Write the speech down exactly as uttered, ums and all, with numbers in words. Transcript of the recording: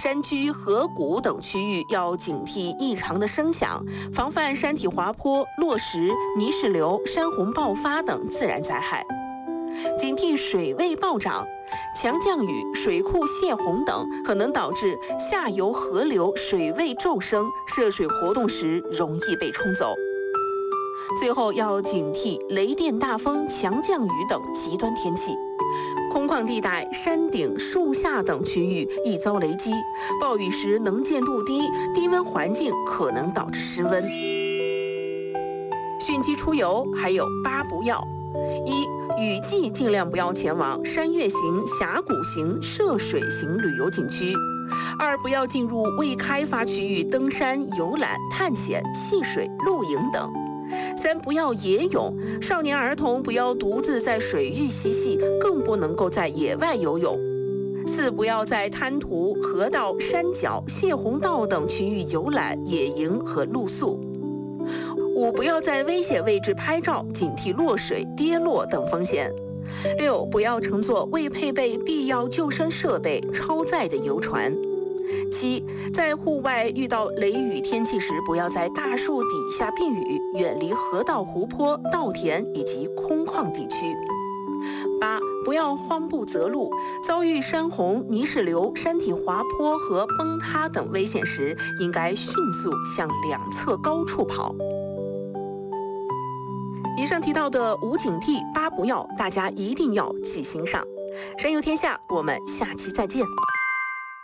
山居、河谷等区域要警惕异常的声响，防范山体滑坡、落石、泥石流、山洪爆发等自然灾害。警惕水位暴涨，强降雨、水库泄洪等可能导致下游河流水位骤升，涉水活动时容易被冲走。最后要警惕雷电、大风、强降雨等极端天气。空旷地带、山顶、树下等区域易遭雷击，暴雨时能见度低，低温环境可能导致失温。汛期出游还有八不要：一、雨季尽量不要前往山岳型、峡谷型、涉水型旅游景区；二、不要进入未开发区域登山、游览、探险、戏水、露营等；三、不要野泳，少年儿童不要独自在水域嬉戏，更不能够在野外游泳；四、不要在滩涂、河道、山脚、泄洪道等区域游览、野营和露宿；五、不要在危险位置拍照，警惕落水、跌落等风险；六、不要乘坐未配备必要救生设备、超载的游船；七、在户外遇到雷雨天气时，不要在大树底下避雨，远离河道、湖泊、稻田以及空旷地区；八、不要慌不择路，遭遇山洪、泥石流、山体滑坡和崩塌等危险时，应该迅速向两侧高处跑。以上提到的五警惕、八不要，大家一定要记心上。神游天下，我们下期再见。